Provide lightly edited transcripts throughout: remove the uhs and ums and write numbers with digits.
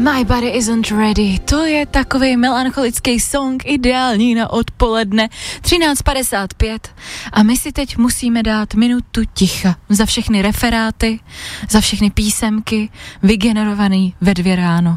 My Body Isn't Ready, to je takový melancholický song, ideální na odpoledne, 13:55 a my si teď musíme dát minutu ticha za všechny referáty, za všechny písemky, vygenerovaný ve 2 ráno.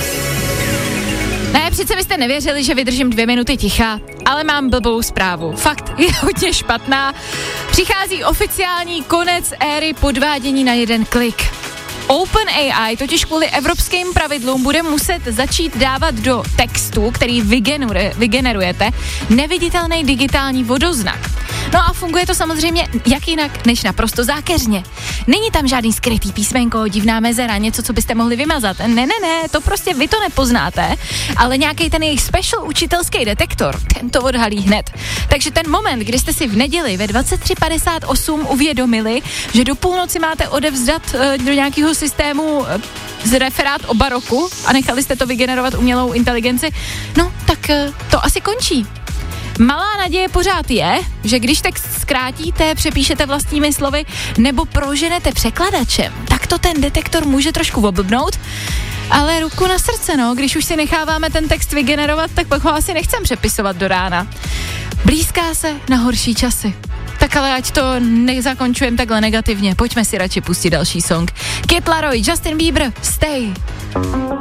Ne, přece byste nevěřili, že vydržím 2 minuty ticha, ale mám blbou zprávu. Fakt je hodně špatná. Přichází oficiální konec éry podvádění na jeden klik. OpenAI totiž kvůli evropským pravidlům bude muset začít dávat do textu, který vygenerujete, neviditelný digitální vodoznak. No a funguje to samozřejmě jak jinak, než naprosto zákeřně. Není tam žádný skrytý písmenko, divná mezera, něco, co byste mohli vymazat. Ne, to prostě vy to nepoznáte, ale nějaký ten jejich special učitelský detektor, ten to odhalí hned. Takže ten moment, kdy jste si v neděli ve 23:58 uvědomili, že do půlnoci máte odevzdat do nějakého systému z referát o baroku a nechali jste to vygenerovat umělou inteligenci, no tak to asi končí. Malá naděje pořád je, že když text zkrátíte, přepíšete vlastními slovy nebo proženete překladačem, tak to ten detektor může trošku oblbnout, ale ruku na srdce, no, když už si necháváme ten text vygenerovat, tak pak ho asi nechcem přepisovat do rána. Blízká se na horší časy. Tak ale ať to nezakončujeme takhle negativně, pojďme si radši pustit další song. Kid Laroi, Justin Bieber, Stay.